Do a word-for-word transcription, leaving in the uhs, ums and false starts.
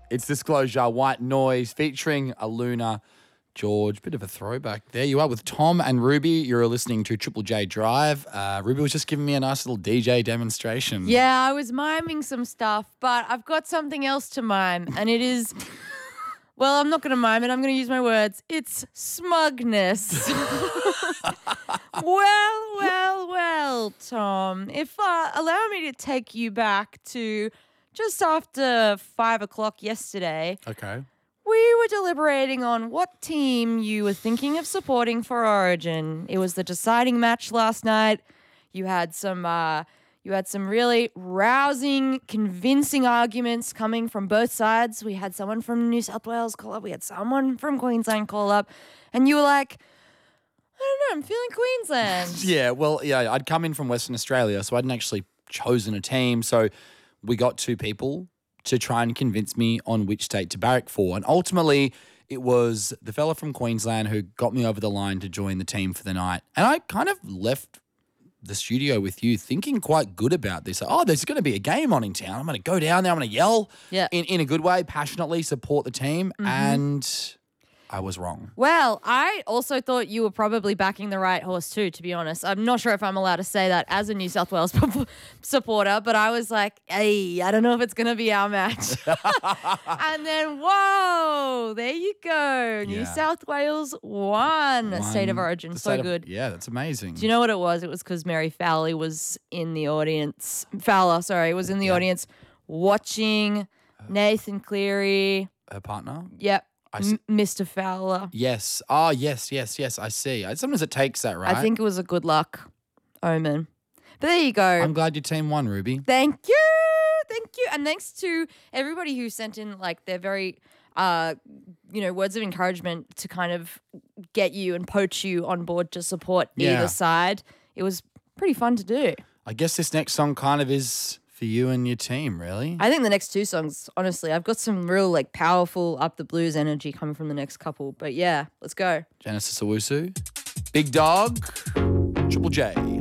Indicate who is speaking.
Speaker 1: It's Disclosure, White Noise, featuring Aluna George. Bit of a throwback. There you are with Tom and Ruby. You're listening to Triple J Drive. Uh, Ruby was just giving me a nice little D J demonstration.
Speaker 2: Yeah, I was miming some stuff, but I've got something else to mime, and it is, well, I'm not going to mime it. I'm going to use my words. It's smugness. well, well, well, Tom, if uh, allow me to take you back to just after five o'clock yesterday.
Speaker 1: Okay.
Speaker 2: We were deliberating on what team you were thinking of supporting for Origin. It was the deciding match last night. You had some uh, you had some really rousing, convincing arguments coming from both sides. We had someone from New South Wales call up. We had someone from Queensland call up. And you were like, I don't know, I'm feeling Queensland.
Speaker 1: Yeah, well, yeah, I'd come in from Western Australia, so I hadn't actually chosen a team. So we got two people to try and convince me on which state to barrack for. And ultimately, it was the fella from Queensland who got me over the line to join the team for the night. And I kind of left the studio with you thinking quite good about this. Oh, there's going to be a game on in town. I'm going to go down there. I'm going to yell
Speaker 2: yeah.
Speaker 1: in, in a good way, passionately support the team. Mm-hmm. And I was wrong.
Speaker 2: Well, I also thought you were probably backing the right horse too, to be honest. I'm not sure if I'm allowed to say that as a New South Wales supporter, but I was like, hey, I don't know if it's going to be our match. And then, whoa, there you go. Yeah. New South Wales won, won State of Origin. So
Speaker 1: of,
Speaker 2: good.
Speaker 1: Yeah, that's amazing.
Speaker 2: Do you know what it was? It was because Mary Fowler was in the audience. Fowler, sorry, was in the yeah. audience watching Nathan Cleary.
Speaker 1: Her partner?
Speaker 2: Yep. M- Mister Fowler.
Speaker 1: Yes. Oh, yes, yes, yes. I see. Sometimes it takes that, right?
Speaker 2: I think it was a good luck omen. But there you go.
Speaker 1: I'm glad your team won, Ruby.
Speaker 2: Thank you. Thank you. And thanks to everybody who sent in like their very, uh, you know, words of encouragement to kind of get you and poach you on board to support
Speaker 1: yeah.
Speaker 2: either side. It was pretty fun to do.
Speaker 1: I guess this next song kind of is for you and your team, really?
Speaker 2: I think the next two songs, honestly, I've got some real like powerful up the blues energy coming from the next couple. But yeah, let's go.
Speaker 1: Genesis Owusu, Big Dog, Triple J.